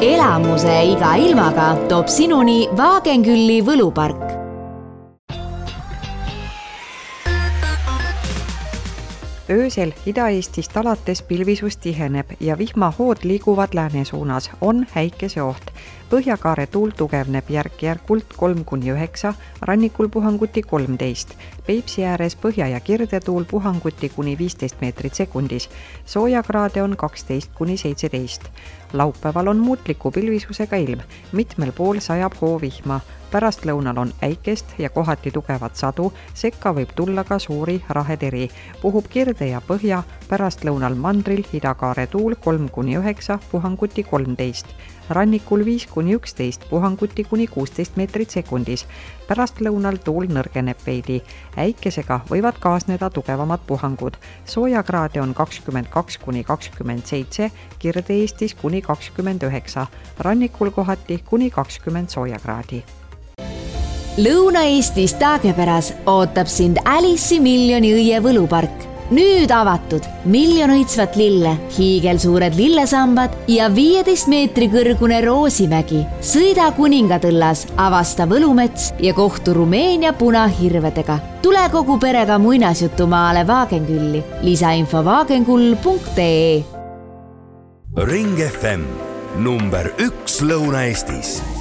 Elamuse iga ilmaga toob sinuni Vaagenkülli võlupark. Öösel Ida-Eestist alates pilvisus tiheneb ja vihmahood liiguvad lääne suunas, on häikeseoht. Põhjakaare tuul tugevneb järk-järkult 3-9, rannikul puhanguti 13. Peipsi ääres põhja- ja kirdetuul puhanguti kuni 15 meetrit sekundis. Soojakraade on 12-17. Laupäeval on muutliku pilvisusega ilm, mitmel pool sajab hoovihma. Pärastlõunal on äikest ja kohati tugevat sadu, sekka võib tulla ka suuri raheteri. Puhub kirde ja põhja, pärastlõunal mandril idakaare tuul 3-9, puhanguti 13. Rannikul 5-11, puhanguti kuni 16 meetrit sekundis. Pärastlõunal tuul nõrgeneb veidi. Äikesega võivad kaasneda tugevamad puhangud. Soojakraade on 22-27, Kirde-Eestis kuni 29, rannikul kohati kuni 20 soojakraadi. Lõuna-Eestis Taagepäras ootab sind Alice'i miljoni õie võlupark. Nüüd avatud 1 miljon õitsvat lille, hiigelsuured lillesambad ja 15 meetri kõrgune Roosimägi. Sõida Kuningatõllas, avasta võlumets ja kohtu Rumeenia punahirvedega. Tule kogu perega muinasjutumaale Vaagenkülli. Lisainfo vaagenkull.ee. Ring FM number 1 Lõuna-Eestis.